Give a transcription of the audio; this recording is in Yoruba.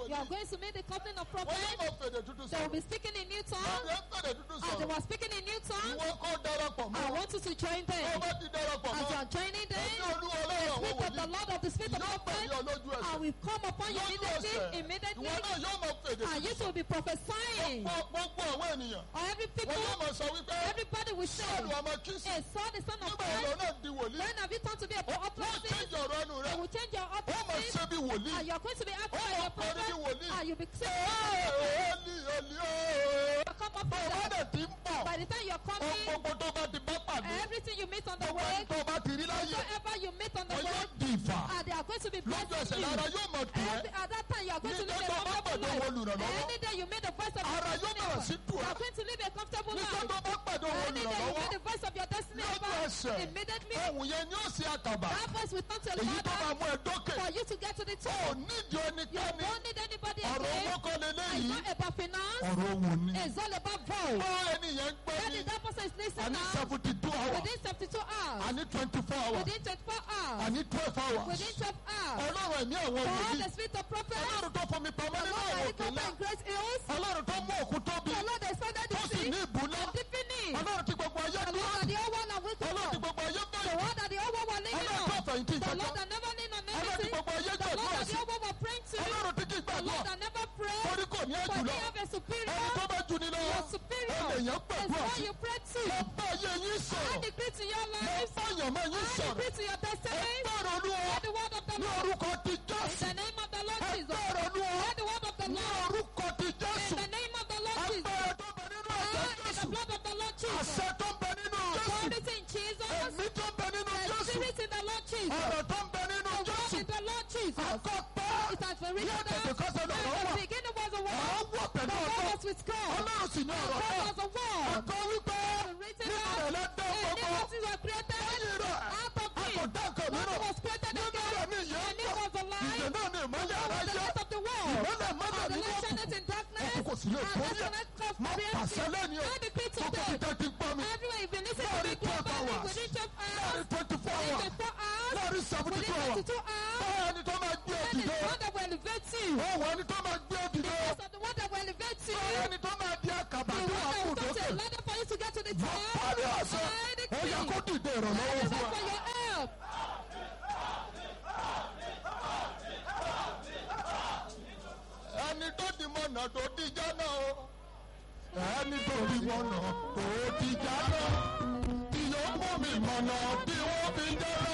wòlíì. You are going to meet the coupling of Wọ́n yóò prophets. mọ fèdè dúdú They will sọ̀rọ̀. be speaking in new Wọ́n tongues. yóò fèdè dúdú As they sọ̀rọ̀. were speaking in new tongues, Ìwọ kó darapọ̀ I mọ́. want you to join Tó them. bá ti darapọ̀ As you mọ́. are joining them, Ẹni Olúwa Ọlọ́run the àwọn Spirit of the wòlíì. Lord of the Spirit of Yóò pè ní prophet, olójú I ẹsẹ̀. will come upon you Lójú immediately. ẹsẹ̀. Immediately. Ìwọ náà yóò mọ fèdè And you dúdú. will be prophesying. Gbogbo àwọn ènìyàn. Or every Wọ́n people, yóò mọ̀ sọ wípé everybody will say, Sọ́ọ̀lù ọmọ Kíṣì. hey, Saul the son of Nígbà wo God, náà di wòlíì? when have you turned to be a Wọ́n prophet? change ọ̀rọ̀ ẹnu They rẹ̀. will change your Ó mọ̀ opposite. ṣe bí wòlíì. And you're going to be acting Oh, like a kọrin bí prophet. wòlíì. And you'll be saying, Olí olí ooo. come up Tó o bá with dẹ̀ ti ń bọ̀. By the time you're Ohun coming, gbogbo tó bá ti bá pàdé. everything you meet on the Gbogbo way, ẹni tó bá ti rí láyé. whatever you meet on the Wọ́n yóò way, di ìfà. they are going to be Lójú ẹsẹ̀ blessing you. lára yóò mọ̀ tù ẹ́. At that time, you are going to live a Nígbà tó bá comfortable pàdé life. olùrànlọ́wọ́. Any day you meet the voice of your Ara yóò destiny, bẹ̀rẹ̀ sí tù you ẹ́. are going to live a comfortable Nígbà life. tó bá pàdé Any day you olùrànlọ́wọ́. meet the voice of your destiny, Lójú ẹsẹ̀. immediately, Ohun yẹn ni ó ṣe àkàbà. that voice will turn to a Èyí tó máa ladder mú ẹ dókè. for you to get to the Ó top. nídìí You ẹnikẹ́ni. don't need anybody Ọ̀rọ̀ owó again. kọ́ It's leléyìí. not about finance. Ọ̀rọ̀ òun ni. It's all about voice. Ó ẹni yẹn ń gbé When ní. that person is listening Àní now, 72 hours. within 72 hours, Àní 24 hours. within 24 hours, Àní 12 hours. within 12 hours, Ọlọ́run ẹ̀mí àwọn for all wòlíì. the spirit of prophets, Ọlọ́run tó fomi pamọ́ the nínú Lord àwọn that òkè is ńlá. open great hills, Ọlọ́run tó mú òkú tóbi. the Lord that extended Tó the sì sea, ní ìbúná. and deepening, Ọlọ́run tí gbogbo ayé the dúró. Lord that the whole world are waiting Ọlọ́run tí for, gbogbo ayé the bẹ̀rẹ̀. Lord that the whole world were leaning Ọlọ́run tó on, fẹ̀yìntì the ìjọba. Lord that never lean on Ọlọ́run tí anything, gbogbo ayé the Lord gbàdúrà that the sí. whole world were praying to, Ọlọ́run tí kì í the Lord gbàdúrà. that never pray, Torí kò ní for ẹ̀jù we lọ. have a Ẹni superior, tó bá jù ní lọ. your superior, Ó lè yẹn is gbàdúrà what sí. you pray to. Mo bá ayé yín I sọ̀rọ̀. decree to your Mo lives, bá yànmọ́ yín I sọ̀rọ̀. decree to your destiny, Ẹgbẹ́rún olúwa. hear the word of the Ní Lord, orúkọ ti in Jésù. the name of the Lord Jesus, Ẹgbẹ́rún olúwa. hear the word of the Ní Lord, orúkọ ti Jésù. in the name of the Lord Jesus, Agbára tó bẹ nínú ẹ̀jẹ̀ in the Jésù. blood of the Lord Jesus, Àṣẹ tó bẹ nínú Jésù. authority in Jesus, Ẹ̀mí tó bẹ nínú the Jésù. spirit in the Lord Jesus, Ọ̀rọ̀ tó bẹ nínú the word Jésù. in the Lord Jesus. Àkọ́pẹ́. It has been Ní written ẹ̀tẹ̀tẹ̀ down, kọ́sẹ̀ at lọ́rọ̀ the wà. beginning was a Àwọn word, wọ̀ the pẹ̀lú word ọ̀tọ̀. was with God, Ọlọ́run sì ní the ọ̀rọ̀ word náà. was a word, Àkọ́ wípé written nínú down, rẹ̀ lẹ́dọ̀ and gbogbo. iniquities were created Lẹ́yìn rẹ̀, out of me, àkọ́dá nǹkan nothing mìíràn. was created Nínú again, rẹ̀ ní ìyẹn and ń it bọ̀. was a lie, Ìyẹn náà ní ìmọ́lẹ̀ the aráyé. light of the world, Ìmọ́lẹ̀ mọ́lẹ̀ and the nínú light òkùnkùn. shineth in darkness, Òkùnkùn sì lè and borí ẹ̀. darkness comes Má pàṣẹ lẹ́ni o. I decree Gbogbo today, ìtẹ́ ti gbọ́ mi. everywhere you've been listening to Láàrin me 12 globally, hours. within 12 Láàrin hours, 24 within hours. 24 hours, Láàrin 72 within hours. 72 hours, Báwo ẹni tó máa gbé then òdìdé? it's one that will elevate you. Ó wọ ẹni tó máa gbé òdìdé. Because of the one that will elevate you. Báwo ẹni tó máa di àkàbà The tó one wà that kù will touch lókè? a ladder for you to get to the Mo top. parí ọ̀sẹ̀. I Ó yẹ kó decree. dìde ìrànlọ́wọ́ I fún decree wa. for your help. Ẹni tó di mọ̀nà tó di jánà o. Ẹni tó di mọ̀nà tó di jánà. Tí yóò mú mi mọ̀nà tí wọ́n fi jẹ́